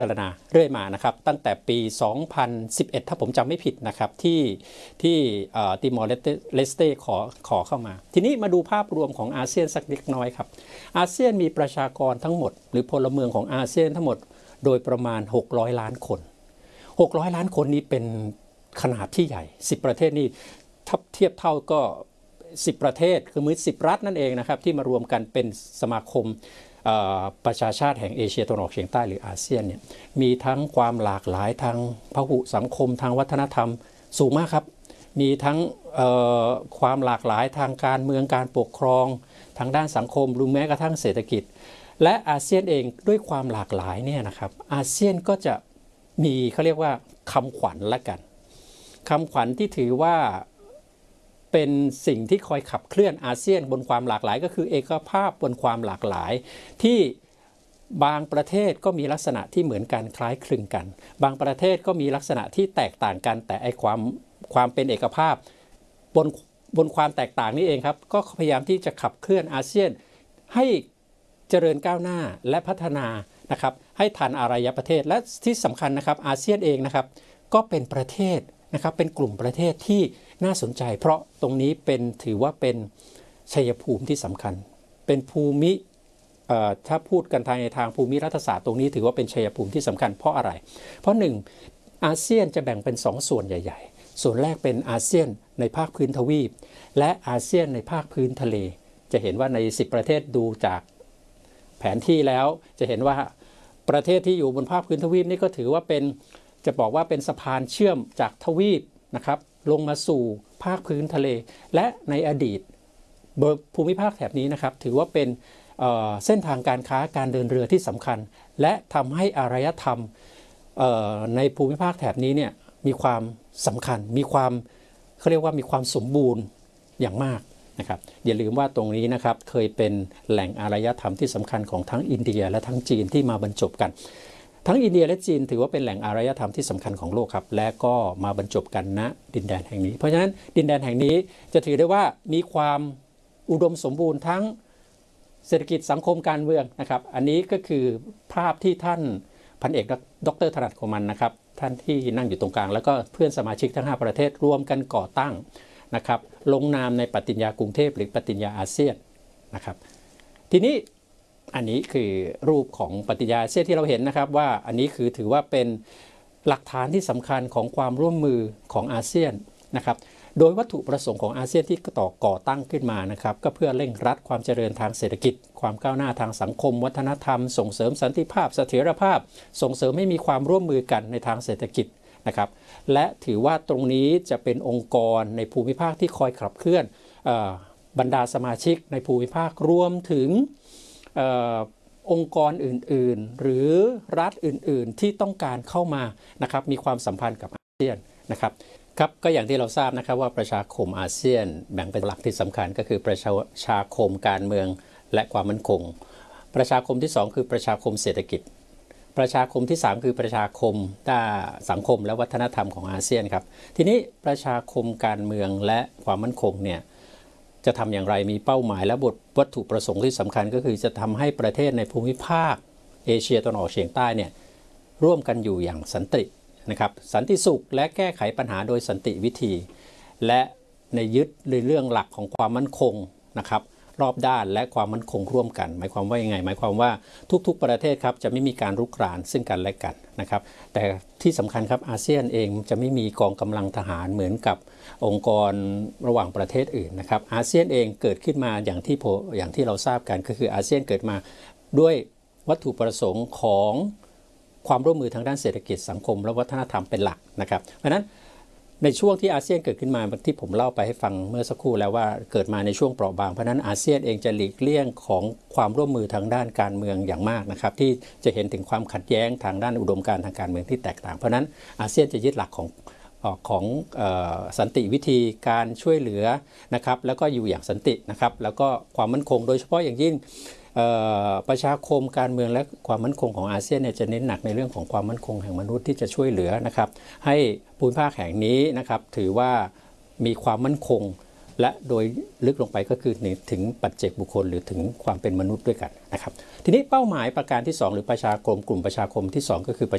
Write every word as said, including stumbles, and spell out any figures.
พิจารณาเรื่อยมานะครับตั้งแต่ปี สองพันสิบเอ็ด ถ้าผมจำไม่ผิดนะครับที่ที่ติมอร์เลสเต้ขอขอเข้ามาทีนี้มาดูภาพรวมของอาเซียนสักเล็กน้อยครับอาเซียนมีประชากรทั้งหมดหรือพลเมืองของอาเซียนทั้งหมดโดยประมาณหกร้อยล้านคนหกร้อยล้านคนนี้เป็นขนาดที่ใหญ่สิบประเทศนี่ถ้าเทียบเท่าก็สิบประเทศคือมือสิบรัฐนั่นเองนะครับที่มารวมกันเป็นสมาคมประชาชาติแห่งเอเชียตะวันออกเฉียงใต้หรืออาเซียนเนี่ยมีทั้งความหลากหลายทางพหุสังคมทางวัฒนธรรมสูงมากครับมีทั้งความหลากหลายทางการเมืองการปกครองทางด้านสังคมรวมแม้กระทั่งเศรษฐกิจและอาเซียนเองด้วยความหลากหลายเนี่ยนะครับอาเซียนก็จะมีเขาเรียกว่าคำขวัญละกันคำขวัญที่ถือว่าเป็นสิ่งที่คอยขับเคลื่อนอาเซียนบนความหลากหลายก็คือเอกภาพบนความหลากหลายที่บางประเทศก็มีลักษณะที่เหมือนกันคล้ายคลึงกันบางประเทศก็มีลักษณะที่แตกต่างกันแต่ไอความความเป็นเอกภาพบนบนความแตกต่างนี้เองครับก็พยายามที่จะขับเคลื่อนอาเซียนให้เจริญก้าวหน้าและพัฒนานะครับให้ทันอารยประเทศและที่สำคัญนะครับอาเซียนเองนะครับก็เป็นประเทศนะครับเป็นกลุ่มประเทศที่น่าสนใจเพราะตรงนี้เป็นถือว่าเป็นชัยภูมิที่สำคัญเป็นภูมิถ้าพูดกันทางในทางภูมิรัฐศาสตร์ตรงนี้ถือว่าเป็นชัยภูมิที่สำคัญเพราะอะไรเพราะหนึ่งอาเซียนจะแบ่งเป็นสองส่วนใหญ่ๆส่วนแรกเป็นอาเซียนในภาคพื้นทวีปและอาเซียนในภาคพื้นทะเลจะเห็นว่าในสิบประเทศดูจากแผนที่แล้วจะเห็นว่าประเทศที่อยู่บนภาคพื้นทวีปนี่ก็ถือว่าเป็นจะบอกว่าเป็นสะพานเชื่อมจากทวีปนะครับลงมาสู่ภาคพื้นทะเลและในอดีตภูมิภาคแถบนี้นะครับถือว่าเป็นเอ่อเส้นทางการค้าการเดินเรือที่สำคัญและทำให้อารยธรรมในภูมิภาคแถบนี้เนี่ยมีความสำคัญมีความเขาเรียกว่ามีความสมบูรณ์อย่างมากนะครับอย่าลืมว่าตรงนี้นะครับเคยเป็นแหล่งอารยธรรมที่สำคัญของทั้งอินเดียและทั้งจีนที่มาบรรจบกันทั้งอินเดียและจีนถือว่าเป็นแหล่งอารยธรรมที่สำคัญของโลกครับและก็มาบรรจบกันณดินแดนแห่งนี้เพราะฉะนั้นดินแดนแห่งนี้จะถือได้ว่ามีความอุดมสมบูรณ์ทั้งเศรษฐกิจสังคมการเมืองนะครับอันนี้ก็คือภาพที่ท่านพันเอกดร.ถนัดโคมันนะครับท่านที่นั่งอยู่ตรงกลางแล้วก็เพื่อนสมาชิกทั้งห้าประเทศรวมกันก่อตั้งนะครับลงนามในปฏิญญากรุงเทพหรือปฏิญญาอาเซียนนะครับทีนี้อันนี้คือรูปของปฏิญญาอาเซียนที่เราเห็นนะครับว่าอันนี้คือถือว่าเป็นหลักฐานที่สำคัญของความร่วมมือของอาเซียนนะครับโดยวัตถุประสงค์ของอาเซียนที่ต่อก่อตั้งขึ้นมานะครับก็เพื่อเร่งรัดความเจริญทางเศรษฐกิจความก้าวหน้าทางสังคมวัฒนธรรมส่งเสริมสันติภาพเสถียรภาพส่งเสริมให้มีความร่วมมือกันในทางเศรษฐกิจนะครับและถือว่าตรงนี้จะเป็นองค์กรในภูมิภาคที่คอยขับเคลื่อนบรรดาสมาชิกในภูมิภาครวมถึงอองค์กรอื่นๆหรือรัฐอื่นๆที่ต้องการเข้ามานะครับมีความสัมพันธ์กับอาเซียนนะครับครับก็อย่างที่เราทราบนะครับว่าประชาคมอาเซียนแบ่งเป็นหลักที่สำคัญก็คือประชาคมการเมืองและความมั่นคงประชาคมที่สองคือประชาคมเศรษฐกิจประชาคมที่สามคือประชาคมด้านสังคมและวัฒนธรรมของอาเซียนครับทีนี้ประชาคมการเมืองและความมั่นคงเนี่ยจะทำอย่างไรมีเป้าหมายและบทวัตถุประสงค์ที่สำคัญก็คือจะทำให้ประเทศในภูมิภาคเอเชียตะวันออกเฉียงใต้เนี่ยร่วมกันอยู่อย่างสันตินะครับสันติสุขและแก้ไขปัญหาโดยสันติวิธีและในยึดในเรื่องหลักของความมั่นคงนะครับรอบด้านและความมั่นคงร่วมกันหมายความว่ายังไงหมายความว่าทุกๆประเทศครับจะไม่มีการรุกรานซึ่งกันและกันนะครับแต่ที่สำคัญครับอาเซียนเองจะไม่มีกองกำลังทหารเหมือนกับองค์กรระหว่างประเทศอื่นนะครับอาเซียนเองเกิดขึ้นมาอย่างที่อย่างที่เราทราบกันก็คืออาเซียนเกิดมาด้วยวัตถุประสงค์ของความร่วมมือทางด้านเศรษฐกิจสังคมและวัฒนธรรมเป็นหลักนะครับเพราะฉะนั้นในช่วงที่อาเซียนเกิดขึ้นมาที่ผมเล่าไปให้ฟังเมื่อสักครู่แล้วว่าเกิดมาในช่วงเปราะบางเพราะนั้นอาเซียนเองจะหลีกเลี่ยงของความร่วมมือทางด้านการเมืองอย่างมากนะครับที่จะเห็นถึงความขัดแย้งทางด้านอุดมการณ์ทางการเมืองที่แตกต่างเพราะนั้นอาเซียนจะยึดหลักของของสันติวิธีการช่วยเหลือนะครับแล้วก็อยู่อย่างสันตินะครับแล้วก็ความมั่นคงโดยเฉพาะอย่างยิ่งประชาคมการเมืองและความมั่นคงของอาเซียนเนี่ยจะเน้นหนักในเรื่องของความมั่นคงแห่งมนุษย์ที่จะช่วยเหลือนะครับให้ภูมิภาคแห่งนี้นะครับถือว่ามีความมั่นคงและโดยลึกลงไปก็คือถึงปัจเจกบุคคลหรือถึงความเป็นมนุษย์ด้วยกันนะครับทีนี้เป้าหมายประการที่สองหรือประชาคมกลุ่มประชาคมที่สองก็คือประ